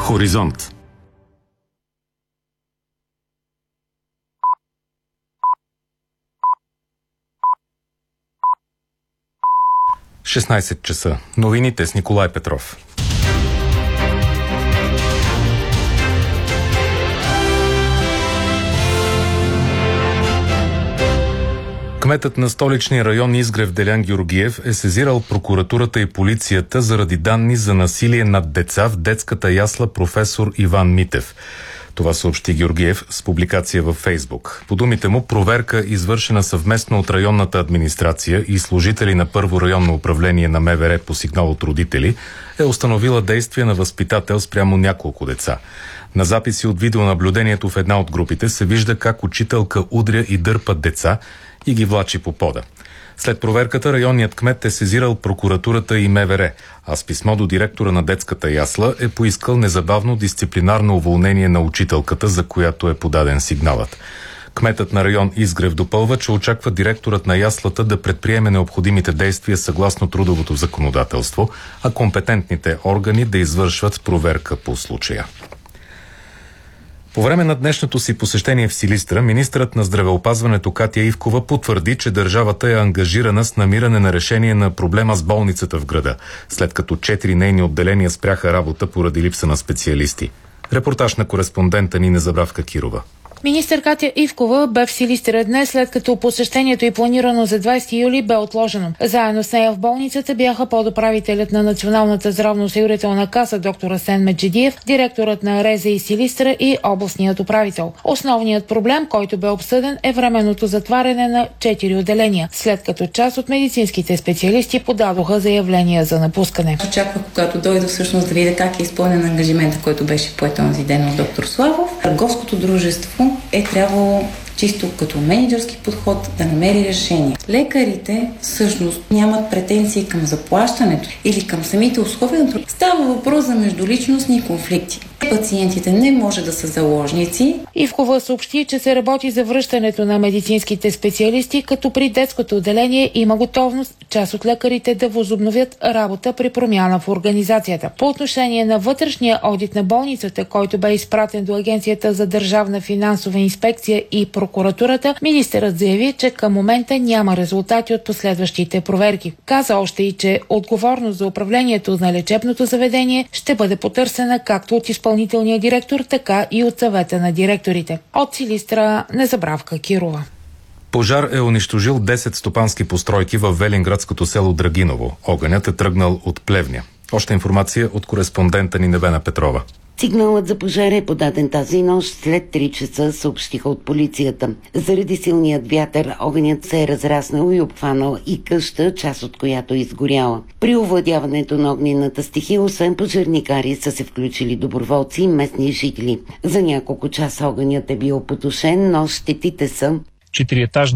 Хоризонт. – 16 часа. Новините с Николай Петров. Кметът на столичния район Изгрев Делян Георгиев е сезирал прокуратурата и полицията заради данни за насилие над деца в детската ясла Професор Иван Митев. Това съобщи Георгиев с публикация във Фейсбук. По думите му, проверка, извършена съвместно от районната администрация и служители на първо районно управление на МВР по сигнал от родители, е установила действия на възпитател спрямо няколко деца. На записи от видеонаблюдението в една от групите се вижда как учителка удря и дърпа деца и ги влачи по пода. След проверката районният кмет е сезирал прокуратурата и МВР, а с писмо до директора на детската ясла е поискал незабавно дисциплинарно уволнение на учителката, за която е подаден сигналът. Кметът на район Изгрев допълва, че очаква директорът на яслата да предприеме необходимите действия съгласно трудовото законодателство, а компетентните органи да извършват проверка по случая. По време на днешното си посещение в Силистра, министърът на здравеопазването Катя Ивкова потвърди, че държавата е ангажирана с намиране на решение на проблема с болницата в града, след като 4 нейни отделения спряха работа поради липса на специалисти. Репортаж на кореспондента ни Незабравка Кирова. Министър Катя Ивкова бе в Силистра днес, след като посещението й планирано за 20 юли бе отложено. Заедно с нея в болницата бяха подуправителят на Националната здравноосигурителна каса доктор Асен Меджидиев, директорът на РЗИ Силистра и областният управител. Основният проблем, който бе обсъден, е временното затваряне на 4 отделения, след като част от медицинските специалисти подадоха заявления за напускане. Очаквах, когато дойда всъщност да видя как е изпълнен ангажимента, който беше поет този ден от доктор Славов. Търговското дружество е трябвало чисто като мениджърски подход да намери решение. Лекарите всъщност нямат претенции към заплащането или към самите условия. Става въпрос за междуличностни конфликти. Пациентите не може да са заложници. Ивкова съобщи, че се работи за връщането на медицинските специалисти, като при детското отделение има готовност част от лекарите да възобновят работа при промяна в организацията. По отношение на вътрешния одит на болницата, който бе изпратен до Агенцията за държавна финансова инспекция и прокуратурата, министърът заяви, че към момента няма резултати от последващите проверки. Каза още и, че отговорност за управлението на лечебното заведение ще бъде потърсена както от изпълнителния директор, така и от съвета на директорите. От Силистра Незабравка Кирова. Пожар е унищожил 10 стопански постройки в велинградското село Драгиново. Огънят е тръгнал от Плевня. Още информация от кореспондента ни Невена Петрова. Сигналът за пожар е подаден тази нощ след 3 часа, съобщиха от полицията. Заради силният вятър огънят се е разраснал и обхванал и къща, част от която е изгоряла. При овладяването на огнената стихия, освен пожарникари, са се включили доброволци и местни жители. За няколко часа огънят е бил потушен, но щетите са 4-етажна